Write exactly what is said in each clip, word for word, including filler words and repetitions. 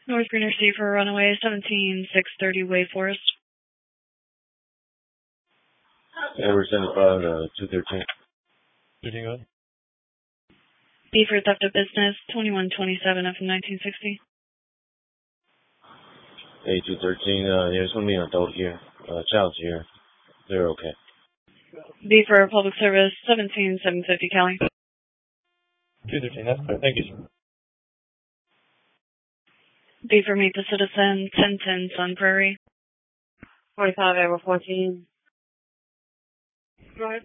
North Greener C for runaway seventeen six thirty Way Forest. Edward seventy-five, uh, two thirteen. Shooting on. B for theft of business, twenty-one twenty-seven F nineteen sixty. A two thirteen, uh, there's going to be an adult here, uh, child's here. They're okay. B for public service, seventeen seven fifty Cali. two thirteen, that's fine. Thank you, sir. B for meet the citizen, ten ten Sun Prairie. forty-five over fourteen. Go ahead.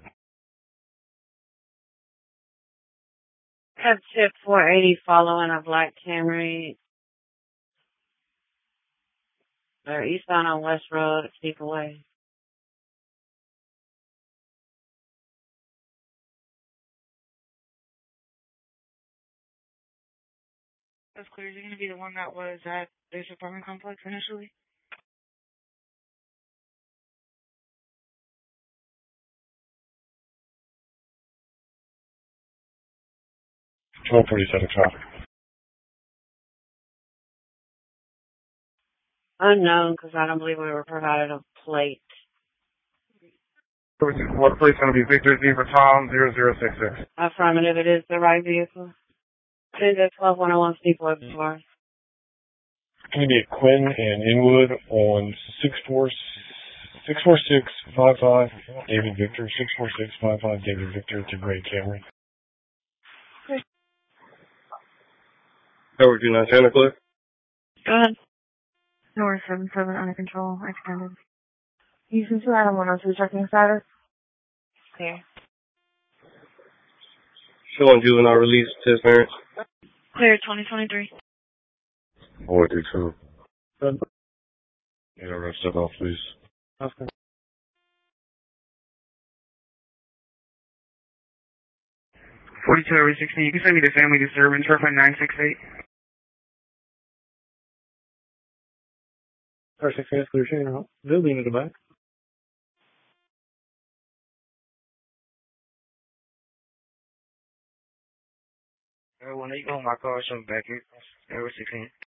Have tip four eighty following a black Camry. They're eastbound on West Road at Steeple Way. That's clear. Is it going to be the one that was at this apartment complex initially? twelve forty-seven traffic. Unknown, because I don't believe we were provided a plate. What place going to be Victor Z for Tom, zero zero six six? Affirmative, it is the right vehicle. It is at twelve one oh one Steeple Way before. It's going to be at Quinn and Inwood on six four six five five David Victor, six four six five five David Victor to Gray Camry. Edward two nine Santa Cliff. Go ahead. North seven seven under control, extended. Houston two Adam one oh two, checking status. Clear. Showing juvenile release test parents. Clear, twenty twenty-three. four two two. Good. Yeah, rest step off, please. Okay. forty-two over sixteen, you can send me the family disturbance, reference nine six eight. Perfect, that's clear, sharing out. Building in the back. Everyone, you go my car, something back here. Over sixteen.